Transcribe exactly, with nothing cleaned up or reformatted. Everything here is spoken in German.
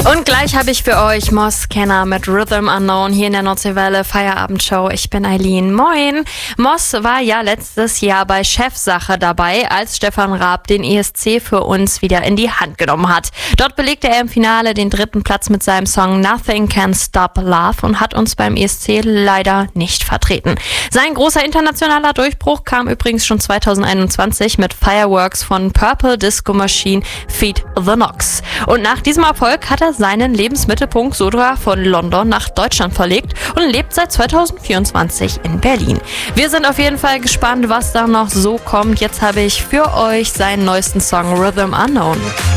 Und gleich habe ich für euch Moss Kenner mit Rhythm Unknown hier in der Nordseewelle Feierabendshow. Ich bin Eileen. Moin. Moss war ja letztes Jahr bei Chefsache dabei, als Stefan Raab den E S C für uns wieder in die Hand genommen hat. Dort belegte er im Finale den dritten Platz mit seinem Song Nothing Can Stop Love und hat uns beim E S C leider nicht vertreten. Sein großer internationaler Durchbruch kam übrigens schon zweitausendeinundzwanzig mit Fireworks von Purple Disco Machine feat. The Knox. Und nach diesem Erfolg hat er seinen Lebensmittelpunkt sogar von London nach Deutschland verlegt und lebt seit zweitausendvierundzwanzig in Berlin. Wir sind auf jeden Fall gespannt, was da noch so kommt. Jetzt habe ich für euch seinen neuesten Song Rhythm Unknown.